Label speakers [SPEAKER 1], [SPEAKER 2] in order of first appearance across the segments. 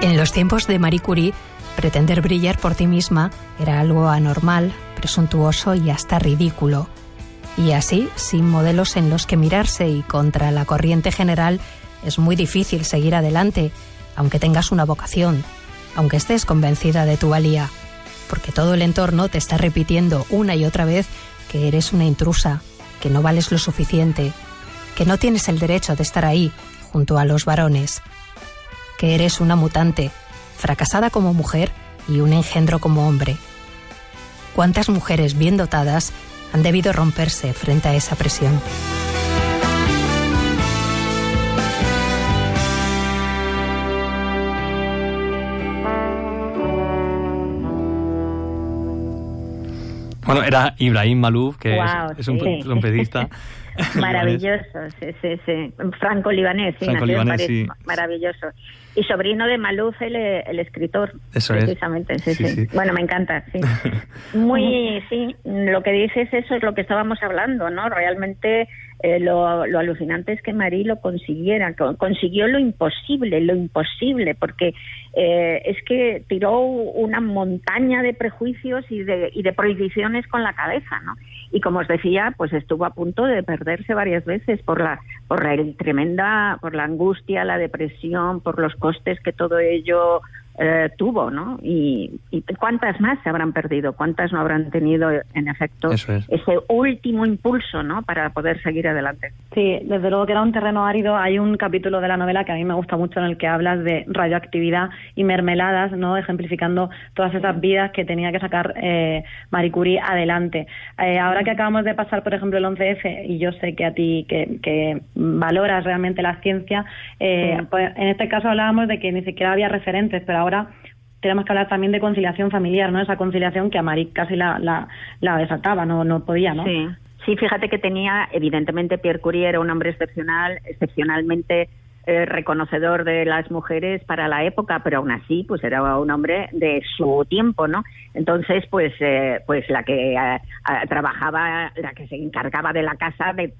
[SPEAKER 1] En los tiempos de Marie Curie, pretender brillar por ti misma era algo anormal, presuntuoso y hasta ridículo. Y así, sin modelos en los que mirarse y contra la corriente general, es muy difícil seguir adelante, aunque tengas una vocación, aunque estés convencida de tu valía, porque todo el entorno te está repitiendo una y otra vez que eres una intrusa, que no vales lo suficiente, que no tienes el derecho de estar ahí, junto a los varones, que eres una mutante, fracasada como mujer y un engendro como hombre. ¿Cuántas mujeres bien dotadas han debido romperse frente a esa presión?
[SPEAKER 2] Bueno, era Ibrahim Malouf, que es un trompetista.
[SPEAKER 3] Maravilloso, sí. Franco-libanés,
[SPEAKER 2] sí.
[SPEAKER 3] Maravilloso. Y sobrino de Malouf, el escritor.
[SPEAKER 2] Eso
[SPEAKER 3] precisamente,
[SPEAKER 2] es. Sí.
[SPEAKER 3] Bueno, me encanta, sí. Sí, lo que dices, eso es lo que estábamos hablando, ¿no? Realmente lo alucinante es que Marie lo consiguiera, consiguió lo imposible, porque es que tiró una montaña de prejuicios y de prohibiciones con la cabeza, ¿no? Y como os decía, pues estuvo a punto de perderse varias veces por la angustia, la depresión, por los costes que todo ello tuvo, ¿no? Y cuántas más se habrán perdido, cuántas no habrán tenido, en efecto, ese último impulso, ¿no? Para poder seguir adelante.
[SPEAKER 4] Sí, desde luego que era un terreno árido. Hay un capítulo de la novela que a mí me gusta mucho en el que hablas de radioactividad y mermeladas, ¿no? Ejemplificando todas esas vidas que tenía que sacar Marie Curie adelante. Ahora que acabamos de pasar, por ejemplo, el 11F, y yo sé que a ti que valoras realmente la ciencia, pues en este caso hablábamos de que ni siquiera había referentes, pero ahora tenemos que hablar también de conciliación familiar, ¿no? Esa conciliación que a Marie casi la desataba, no podía, ¿no?
[SPEAKER 3] Sí, fíjate que tenía, evidentemente, Pierre Curie era un hombre excepcionalmente reconocedor de las mujeres para la época, pero aún así pues era un hombre de su tiempo, ¿no? Entonces pues la que trabajaba, la que se encargaba de la casa, de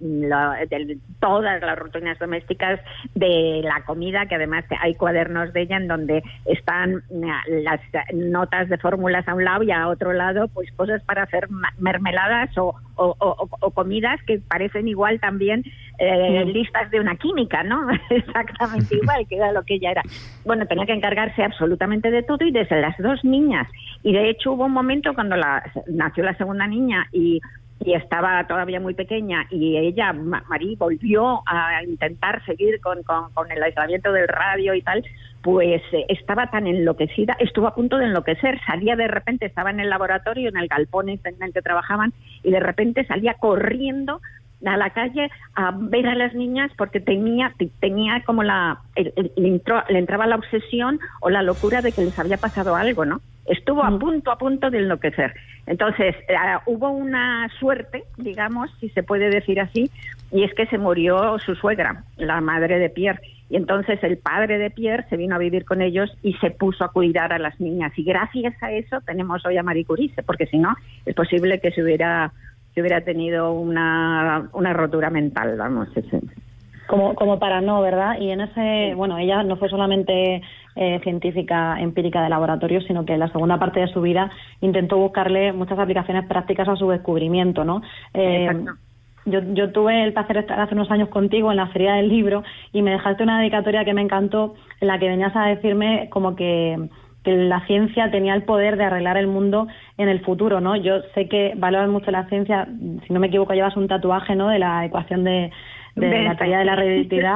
[SPEAKER 3] todas las rutinas domésticas, de la comida, que además hay cuadernos de ella en donde están las notas de fórmulas a un lado y a otro lado pues cosas para hacer mermeladas o comidas que parecen igual también listas de una química, ¿no? Exactamente igual, que era lo que ella era. Bueno, tenía que encargarse absolutamente de todo y desde las dos niñas. Y de hecho hubo un momento cuando nació la segunda niña y estaba todavía muy pequeña y ella, Marie, volvió a intentar seguir con el aislamiento del radio y tal, pues estaba tan enloquecida, estuvo a punto de enloquecer, salía de repente, estaba en el laboratorio, en el galpón en el que trabajaban, y de repente salía corriendo a la calle a ver a las niñas porque tenía como le entraba la obsesión o la locura de que les había pasado algo, ¿no? Estuvo a punto de enloquecer. Entonces, hubo una suerte, digamos, si se puede decir así, y es que se murió su suegra, la madre de Pierre. Y entonces el padre de Pierre se vino a vivir con ellos y se puso a cuidar a las niñas. Y gracias a eso tenemos hoy a Marie Curie, porque si no, es posible que se hubiera tenido una rotura mental, vamos.
[SPEAKER 4] Como para no, ¿verdad? Y en ese, bueno, ella no fue solamente científica empírica de laboratorio, sino que en la segunda parte de su vida intentó buscarle muchas aplicaciones prácticas a su descubrimiento, ¿no?
[SPEAKER 3] Exacto.
[SPEAKER 4] Yo tuve el placer de estar hace unos años contigo en la Feria del Libro y me dejaste una dedicatoria que me encantó, en la que venías a decirme como que la ciencia tenía el poder de arreglar el mundo en el futuro, ¿no? Yo sé que valoras mucho la ciencia, si no me equivoco llevas un tatuaje, ¿no?, de la ecuación de la teoría de la relatividad.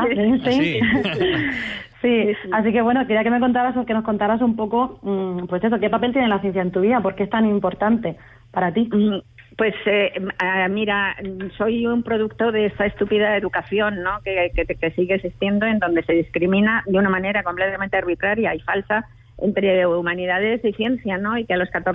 [SPEAKER 4] Sí, así que bueno, quería que nos contaras un poco, pues eso, ¿qué papel tiene la ciencia en tu vida? ¿Por qué es tan importante para ti?
[SPEAKER 3] Pues mira, soy un producto de esa estúpida educación, ¿no?, que sigue existiendo, en donde se discrimina de una manera completamente arbitraria y falsa entre humanidades y ciencia, ¿no? Y que a los 14